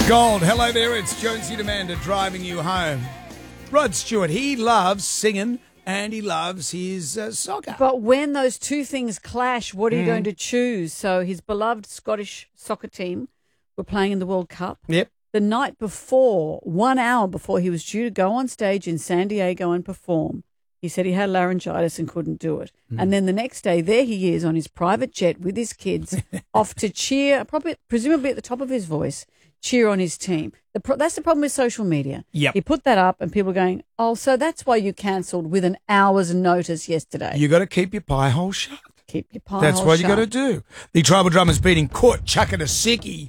Gold. Hello there, it's Jonesy Amanda driving you home. Rod Stewart, he loves singing and he loves his soccer. But when those two things clash, what are you going to choose? So his beloved Scottish soccer team were playing in the World Cup. Yep. The night before, 1 hour before he was due to go on stage in San Diego and perform, he said he had laryngitis and couldn't do it. And then the next day, there he is on his private jet with his kids, off to cheer, presumably at the top of his voice, cheer on his team. That's the problem with social media. Yep. He put that up and people are going, oh, so that's why you cancelled with an hour's notice yesterday. You got to keep your pie hole shut. Keep your pie That's hole what you shut. got to do. The Tribal Drummers beating Court Chuckadasiki.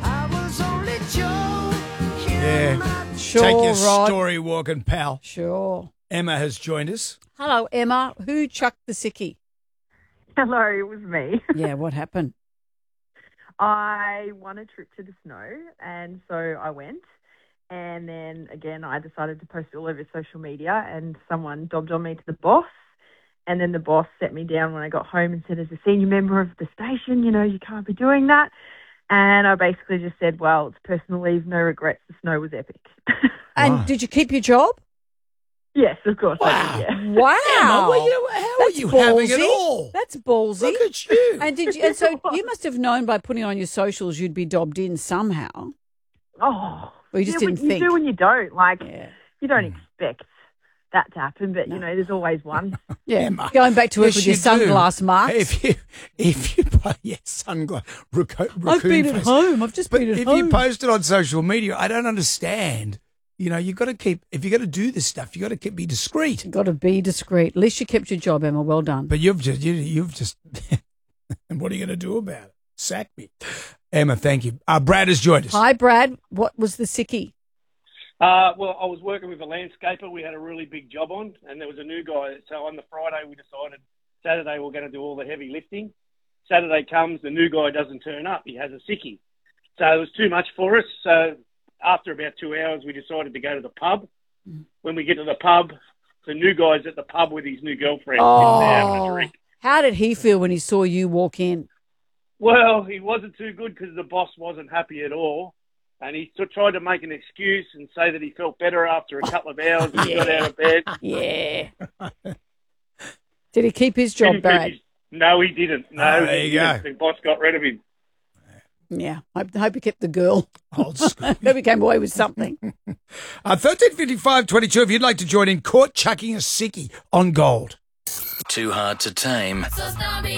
Yeah. Sure, Take your Rod. story walking, pal. Sure. Emma has joined us. Hello, Emma. Who chucked the sickie? Hello, it was me. Yeah, what happened? I won a trip to the snow, and so I went. And then, again, I decided to post it all over social media, and someone dobbed on me to the boss. And then the boss set me down when I got home and said, as a senior member of the station, you can't be doing that. And I basically just said, well, it's personal leave, no regrets. The snow was epic. And Wow. did you keep your job? Yes, of course I did, yeah. Wow. Emma, how are That's you having it ballsy. all? That's ballsy. Look at you. And so you must have known by putting on your socials you'd be dobbed in somehow. Oh. Or you just didn't you think. do and you don't. Like, Yeah. you don't expect that to happen, but, there's always one. Yeah. Emma. Going back to work Yes, with your you do. sunglass marks. If you sunglass, I've been at home. I've just But been at if home. you post it on social media, I don't understand. You've got to keep, if you're going to do this stuff, you've got to be discreet. Got to be discreet. At least you kept your job, Emma. Well done. But you've just, and what are you going to do about it? Sack me. Emma, thank you. Brad has joined us. Hi, Brad. What was the sickie? Well, I was working with a landscaper. We had a really big job on, and there was a new guy. So on the Friday, we decided Saturday we're going to do all the heavy lifting. Saturday comes, the new guy doesn't turn up. He has a sickie. So it was too much for us. So after about 2 hours, we decided to go to the pub. When we get to the pub, the new guy's at the pub with his new girlfriend. Sitting there having a drink. How did he feel when he saw you walk in? Well, he wasn't too good because the boss wasn't happy at all. And he tried to make an excuse and say that he felt better after a couple of hours and he got out of bed. Yeah. Did he keep his job, Brad? No, he didn't. No, Oh, there he you go. didn't. The boss got rid of him. Yeah. I hope he kept the girl. Old school. Hope he came away with something. 135522, if you'd like to join in, Court chucking a sickie on Gold. Too hard to tame.